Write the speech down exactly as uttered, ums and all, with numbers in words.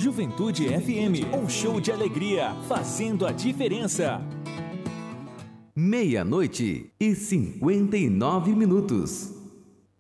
Juventude F M, um show de alegria, fazendo a diferença. Meia-noite e cinquenta e nove minutos.